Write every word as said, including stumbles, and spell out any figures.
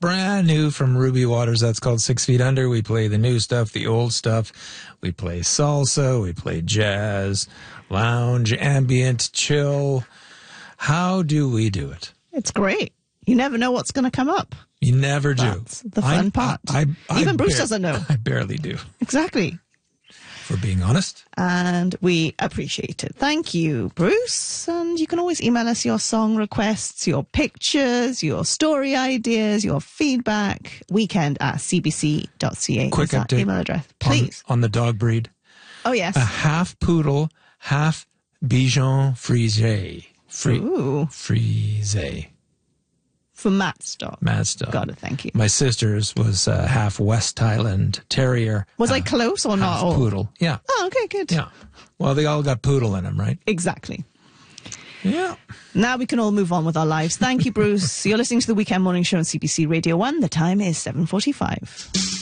brand new from Ruby Waters. That's called Six Feet Under. We play the new stuff, the old stuff. We play salsa. We play jazz, lounge, ambient, chill. How do we do it? It's great. You never know what's going to come up. You never do. That's the fun I, part. I, I, Even I Bruce bar- doesn't know. I barely do. Exactly. For being honest. And we appreciate it. Thank you, Bruce. And you can always email us your song requests, your pictures, your story ideas, your feedback. Weekend at c b c dot c a. Quick is our update email address. Please. On, on the dog breed. Oh, yes. A half poodle, half Bichon Frise. Free, Ooh. Frise. For Matt's dog. Matt's dog. Got it, thank you. My sister's was uh, half West Highland Terrier. Was uh, I close or not? Half Oh. poodle. Yeah. Oh, okay, good. Yeah. Well, they all got poodle in them, right? Exactly. Yeah. Now we can all move on with our lives. Thank you, Bruce. You're listening to the Weekend Morning Show on C B C Radio one. The time is seven forty-five.